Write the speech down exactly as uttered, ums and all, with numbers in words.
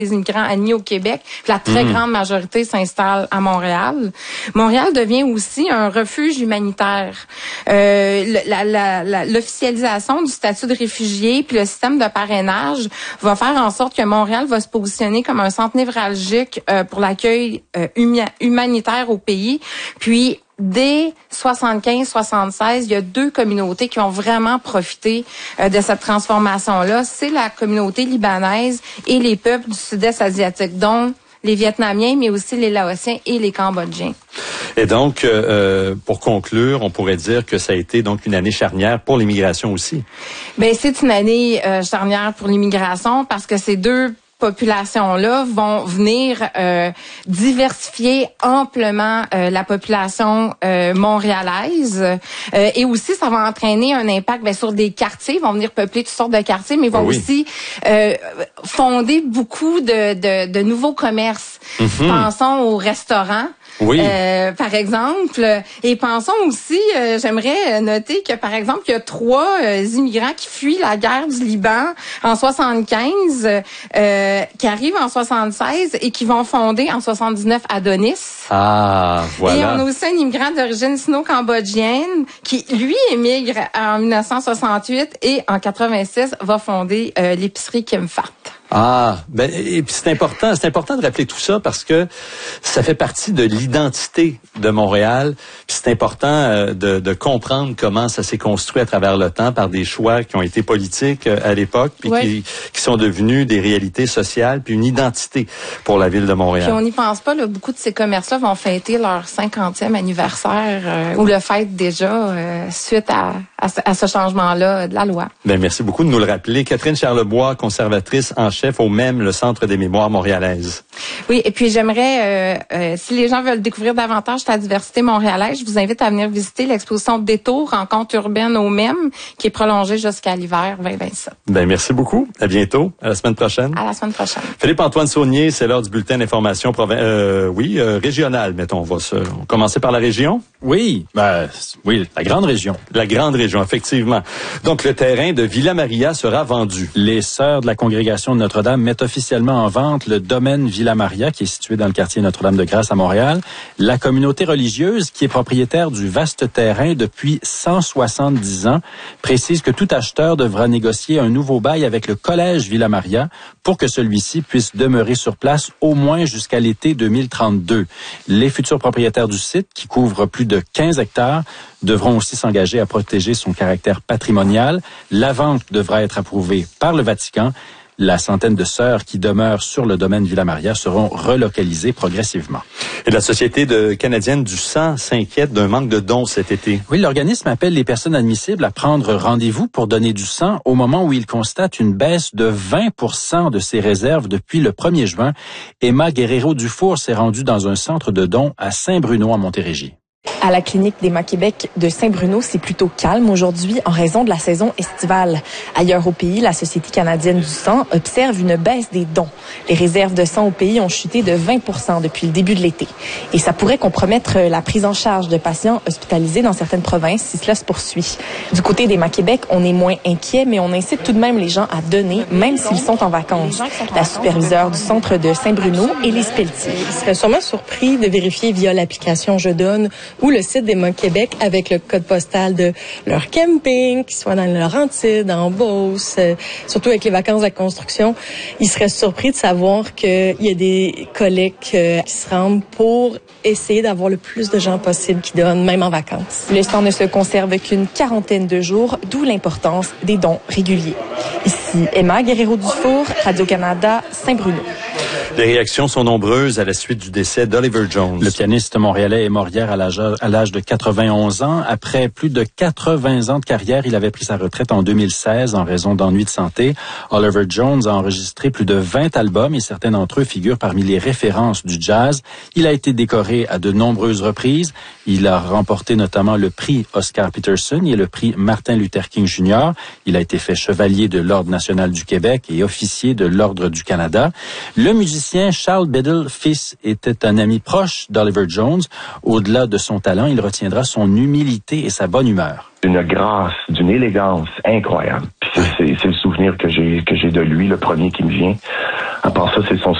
les immigrants admis au Québec. La très mmh. grande majorité s'installe à Montréal. Montréal devient aussi un refuge humanitaire. Euh, la, la, la, l'officialisation du statut de réfugié puis le système de parrainage va faire en sorte que Montréal va se positionner comme un centre névralgique euh, pour l'accueil euh, hum- humanitaire au pays. Puis dès soixante-quinze soixante-seize, il y a deux communautés qui ont vraiment profité euh, de cette transformation-là. C'est la communauté libanaise et les peuples du sud-est asiatique, dont les Vietnamiens, mais aussi les Laotiens et les Cambodgiens. Et donc, euh, pour conclure, on pourrait dire que ça a été donc une année charnière pour l'immigration aussi. Ben, c'est une année euh, charnière pour l'immigration parce que ces deux populations-là vont venir euh, diversifier amplement euh, la population euh, montréalaise euh, et aussi ça va entraîner un impact bien, sur des quartiers. Ils vont venir peupler toutes sortes de quartiers, mais ils vont oui. aussi euh, fonder beaucoup de, de, de nouveaux commerces. Mm-hmm. Pensons aux restaurants. Oui. Euh, par exemple, et pensons aussi, euh, j'aimerais noter que par exemple, il y a trois euh, immigrants qui fuient la guerre du Liban en soixante-quinze, euh, qui arrivent en soixante-seize et qui vont fonder en soixante-dix-neuf Adonis. Ah, voilà. Et on a aussi un immigrant d'origine sino-cambodgienne qui, lui, émigre en dix-neuf cent soixante-huit et en quatre-vingt-six va fonder euh, l'épicerie Kim Fat. Ah, ben et puis c'est important, c'est important de rappeler tout ça parce que ça fait partie de l'identité de Montréal. Puis c'est important euh, de, de comprendre comment ça s'est construit à travers le temps par des choix qui ont été politiques euh, à l'époque, puis oui. qui, qui sont devenus des réalités sociales, puis une identité pour la ville de Montréal. Puis on n'y pense pas, là, beaucoup de ces commerces-là vont fêter leur cinquantième anniversaire euh, ou le fêtent déjà euh, suite à, à, ce, à ce changement-là de la loi. Ben merci beaucoup de nous le rappeler. Catherine Charlebois, conservatrice en chef au M E M, le Centre des mémoires montréalaises. Oui, et puis j'aimerais, euh, euh, si les gens veulent découvrir davantage la diversité montréalaise, je vous invite à venir visiter l'exposition Détour, rencontre urbaine au M E M, qui est prolongée jusqu'à l'hiver vingt vingt-sept. Ben merci beaucoup. À bientôt. À la semaine prochaine. À la semaine prochaine. Philippe-Antoine Saunier, c'est l'heure du bulletin d'information provin- euh, oui, euh, régional, mettons. On va se, on va commencer par la région. Oui, ben, oui, la grande région. La grande région, effectivement. Donc, le terrain de Villa Maria sera vendu. Les Sœurs de la Congrégation de Notre-Dame mettent officiellement en vente le domaine Villa Maria, qui est situé dans le quartier Notre-Dame-de-Grâce à Montréal. La communauté religieuse, qui est propriétaire du vaste terrain depuis cent soixante-dix ans, précise que tout acheteur devra négocier un nouveau bail avec le collège Villa Maria pour que celui-ci puisse demeurer sur place au moins jusqu'à l'été deux mille trente-deux. Les futurs propriétaires du site, qui couvrent plus de quinze hectares, devront aussi s'engager à protéger son caractère patrimonial. La vente devra être approuvée par le Vatican. La centaine de sœurs qui demeurent sur le domaine Villa Maria seront relocalisées progressivement. Et la Société de canadienne du sang s'inquiète d'un manque de dons cet été. Oui, l'organisme appelle les personnes admissibles à prendre rendez-vous pour donner du sang au moment où il constate une baisse de vingt pour cent de ses réserves depuis le premier juin. Emma Guerrero-Dufour s'est rendue dans un centre de dons à Saint-Bruno, en Montérégie. À la clinique d'Emma Québec de Saint-Bruno, c'est plutôt calme aujourd'hui en raison de la saison estivale. Ailleurs au pays, la Société canadienne du sang observe une baisse des dons. Les réserves de sang au pays ont chuté de vingt pour cent depuis le début de l'été. Et ça pourrait compromettre la prise en charge de patients hospitalisés dans certaines provinces si cela se poursuit. Du côté d'Emma Québec, on est moins inquiet, mais on incite tout de même les gens à donner, même s'ils sont en vacances. La superviseure du centre de Saint-Bruno, Élise Pelletier. Ils seraient sûrement surpris de vérifier via l'application Je donne ou le site d'Emma Québec avec le code postal de leur camping, qu'ils soient dans le Laurentides, en Beauce, euh, surtout avec les vacances de la construction. Ils seraient surpris de savoir qu'il y a des collègues euh, qui se rendent pour essayer d'avoir le plus de gens possible qui donnent, même en vacances. Le sang ne se conserve qu'une quarantaine de jours, d'où l'importance des dons réguliers. Ici Emma Guerrero-Dufour, Radio-Canada, Saint-Bruno. Les réactions sont nombreuses à la suite du décès d'Oliver Jones. Le pianiste montréalais est mort hier à l'âge, à l'âge de quatre-vingt-onze ans. Après plus de quatre-vingts ans de carrière, il avait pris sa retraite en deux mille seize en raison d'ennuis de santé. Oliver Jones a enregistré plus de vingt albums et certains d'entre eux figurent parmi les références du jazz. Il a été décoré à de nombreuses reprises. Il a remporté notamment le prix Oscar Peterson et le prix Martin Luther King junior Il a été fait chevalier de l'Ordre national du Québec et officier de l'Ordre du Canada. Le musicien Charles Biddle, fils, était un ami proche d'Oliver Jones. Au-delà de son talent, il retiendra son humilité et sa bonne humeur. Une grâce, d'une élégance incroyable. Puis c'est, c'est, c'est le souvenir que j'ai que j'ai de lui, le premier qui me vient. À part ça, c'est son